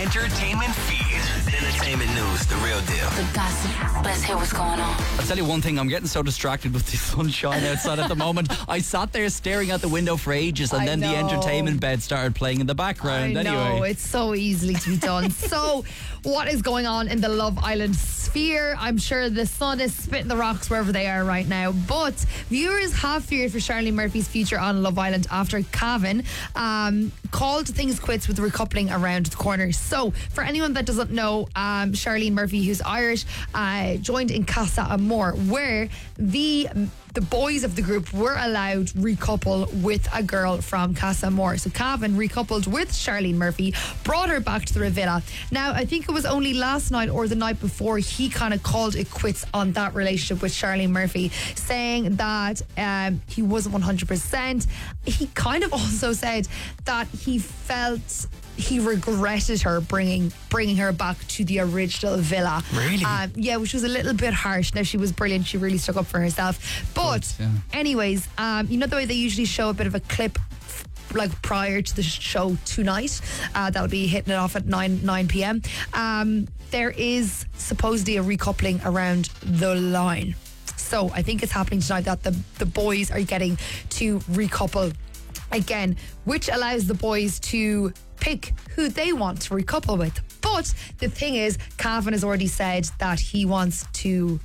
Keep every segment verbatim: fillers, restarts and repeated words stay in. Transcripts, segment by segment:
entertainment feed. Entertainment news, the real deal. The gossip. Let's hear what's going on. I'll tell you one thing, I'm getting so distracted with the sunshine outside at the moment. I sat there staring out the window for ages and I then know. the entertainment bed started playing in the background. I know, anyway. it's so easily to be done. So, what is going on in the Love Island sphere? I'm sure the sun is spitting the rocks wherever they are right now. But viewers have feared for Charlene Murphy's future on Love Island after Cavan um, called things quits with recoupling around the corner. So, for anyone that doesn't know, um, Charlene Murphy, who's Irish, uh, joined in Casa Amor, where the the boys of the group were allowed recouple with a girl from Casa Amor. So Cavan recoupled with Charlene Murphy, brought her back to the Revilla. Now, I think it was only last night or the night before he kind of called it quits on that relationship with Charlene Murphy, saying that um, he wasn't one hundred percent. He kind of also said that he felt he regretted her bringing bringing her back to the original villa. Really? Um, yeah, which was a little bit harsh. Now, she was brilliant. She really stuck up for herself. But, yeah. anyways, um, you know the way they usually show a bit of a clip like prior to the show tonight? Uh, that'll be hitting it off at nine p.m. Um, there is supposedly a recoupling around the line. So I think it's happening tonight that the, the boys are getting to recouple again, which allows the boys to pick who they want to recouple with. But the thing is, Cavan has already said that he wants to,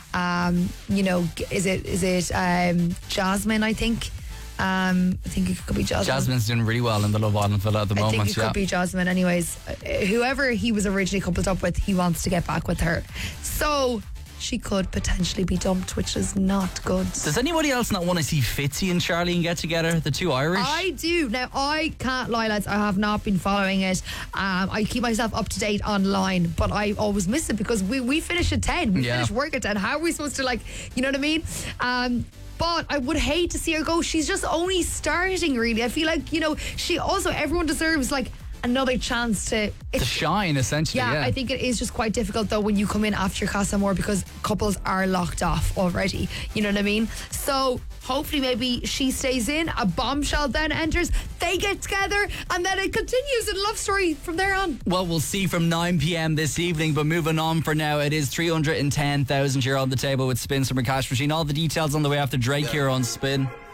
um, you know, is it is it um, Jasmine? I think. Um, I think it could be Jasmine. Jasmine's doing really well in the Love Island villa at the I moment. think it yeah. could be Jasmine. Anyways, uh, whoever he was originally coupled up with, he wants to get back with her. So she could potentially be dumped, which is not good. Does anybody else not want to see Fitzy and Charlene get together? The two Irish? I do. Now, I can't lie, lads, I have not been following it. Um, I keep myself up to date online, but I always miss it because we, we finish at ten. We Yeah. finish work at ten. How are we supposed to, like, you know what I mean? Um, But I would hate to see her go. She's just only starting, really. I feel like, you know, she also, everyone deserves, like, another chance to... to shine, essentially. Yeah, Yeah, I think it is just quite difficult though when you come in after Casa Amor because couples are locked off already. You know what I mean? So hopefully maybe she stays in, a bombshell then enters, they get together, and then it continues in love story from there on. Well, we'll see from nine p.m. this evening, but moving on for now, it is three hundred ten thousand euro on the table with Spin Summer Cash Machine. All the details on the way after Drake here on Spin.